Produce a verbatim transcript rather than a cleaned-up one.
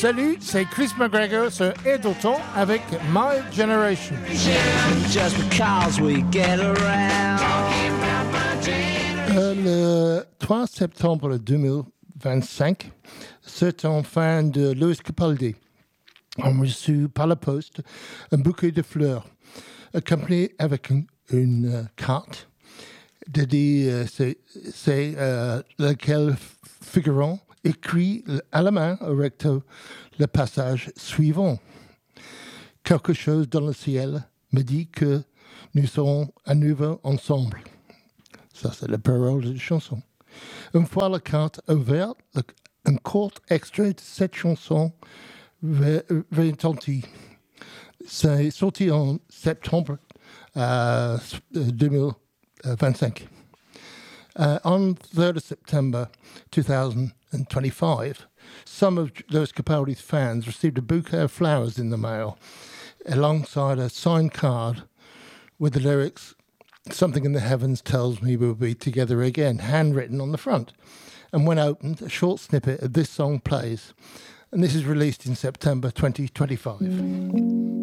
Salut, c'est Chris McGregor sur Edmonton avec My Generation. Just because we get around. Euh, le trois septembre deux mille vingt-cinq, certains fans de Lewis Capaldi ont reçu par la poste un bouquet de fleurs, accompagné avec une, une euh, carte dédiée, euh, c'est, c'est euh, laquelle figurant écrit à la main au recto le passage suivant. Quelque chose dans le ciel me dit que nous serons à nouveau ensemble. Ça, c'est la parole de la chanson. Une fois la carte ouverte, un court extrait de cette chanson retenti. C'est sorti en septembre uh, deux mille vingt-cinq. Uh, on third of September two thousand twenty-five, some of Lewis Capaldi's fans received a bouquet of flowers in the mail, alongside a signed card with the lyrics, "Something in the heavens tells me we'll be together again," handwritten on the front. And when opened, a short snippet of this song plays. And this is released in September twenty twenty-five.